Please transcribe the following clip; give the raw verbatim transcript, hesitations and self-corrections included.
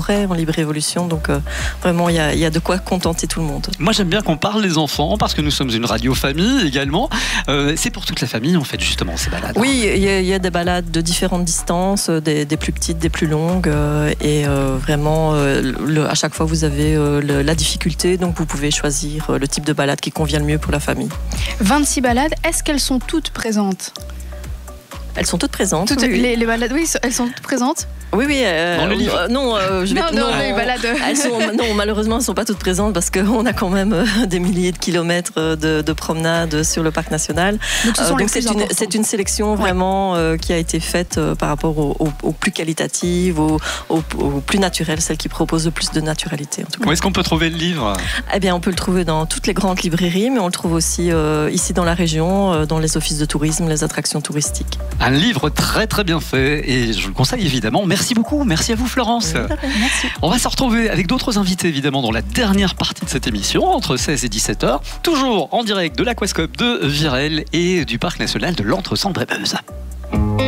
frais en libre évolution. Donc euh, vraiment, il y a, y a de quoi contenter tout le monde. Moi, j'aime bien qu'on parle des enfants parce que nous sommes une radio famille également. Euh, c'est pour toute la famille, en fait, justement, ces balades. Oui, il y, y a des balades de différentes distances, des, des plus petites, des plus longues. Euh, et euh, vraiment, euh, le, à chaque fois, vous avez euh, le, la difficulté. Donc, vous pouvez choisir le type de balade qui convient le mieux pour la famille. vingt-six balades, est-ce qu'elles sont toutes présentes ? Elles sont toutes présentes. Toutes, oui, les, les balades, oui, elles sont toutes présentes. Oui, oui. Euh, Dans le livre. euh, non, euh, je vais. Non, non, non, les balades. Elles sont, non, malheureusement, elles ne sont pas toutes présentes parce qu'on a quand même euh, des milliers de kilomètres de, de promenades sur le parc national. Donc, ce sont euh, les donc plus c'est, une, c'est une sélection vraiment euh, qui a été faite euh, par rapport aux, aux, aux plus qualitatives, aux, aux, aux plus naturelles, celles qui proposent le plus de naturalité. En tout cas. Où est-ce qu'on peut trouver le livre ? Eh bien, on peut le trouver dans toutes les grandes librairies, mais on le trouve aussi euh, ici dans la région, euh, dans les offices de tourisme, les attractions touristiques. Un livre très très bien fait et je le conseille évidemment. Merci beaucoup, merci à vous Florence. Merci. On va se retrouver avec d'autres invités évidemment dans la dernière partie de cette émission entre seize et dix-sept heures, toujours en direct de l'Aquascope de Virel et du Parc National de l'Entre-Sambre-et-Meuse.